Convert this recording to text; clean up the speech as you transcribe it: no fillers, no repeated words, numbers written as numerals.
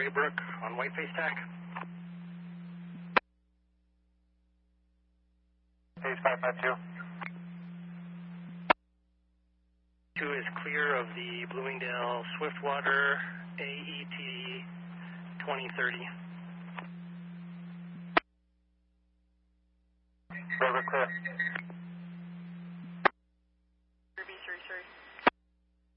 Raybrook on Whiteface TAC. Page 552. 2 is clear of the Bloomingdale Swiftwater AET 2030. Raybrook clear.